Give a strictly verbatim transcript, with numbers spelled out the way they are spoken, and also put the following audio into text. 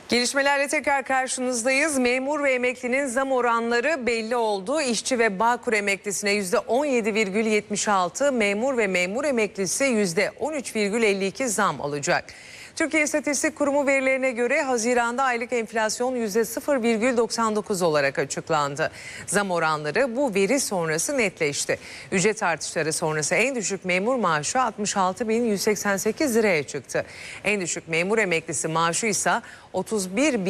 Gelişmelerle tekrar karşınızdayız. Memur ve emeklinin zam oranları belli oldu. İşçi ve Bağkur emeklisine yüzde on yedi virgül yetmiş altı, memur ve memur emeklisi yüzde on üç virgül elli iki zam alacak. Türkiye İstatistik Kurumu verilerine göre Haziran'da aylık enflasyon yüzde sıfır virgül doksan dokuz olarak açıklandı. Zam oranları bu veri sonrası netleşti. Ücret artışları sonrası en düşük memur maaşı altmış altı bin yüz seksen sekiz liraya çıktı. En düşük memur emeklisi maaşı ise otuz bir bin